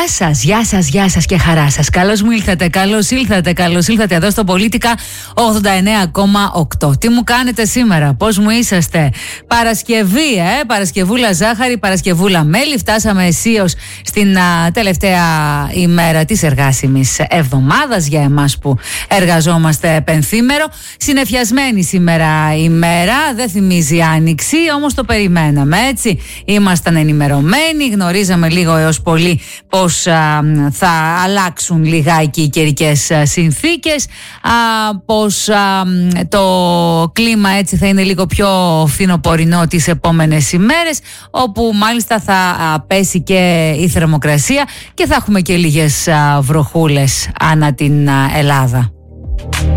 Γεια σας και χαρά σας. Καλώς ήλθατε εδώ στο Πολίτικα 89,8. Τι μου κάνετε σήμερα, πώς μου είσαστε? Παρασκευή, Παρασκευούλα ζάχαρη, Παρασκευούλα μέλι. Φτάσαμε αισίως στην τελευταία ημέρα της εργάσιμης εβδομάδας για εμάς που εργαζόμαστε πενθήμερο. Συνεφιασμένη σήμερα ημέρα, δεν θυμίζει άνοιξη, όμως το περιμέναμε, έτσι. Ήμασταν ενημερωμένοι, γνωρίζαμε λίγο έως πολύ πώς θα αλλάξουν λιγάκι οι καιρικές συνθήκες, πως το κλίμα έτσι θα είναι λίγο πιο φθινοπορεινό τις επόμενες ημέρες, όπου μάλιστα θα πέσει και η θερμοκρασία και θα έχουμε και λίγες βροχούλες ανά την Ελλάδα.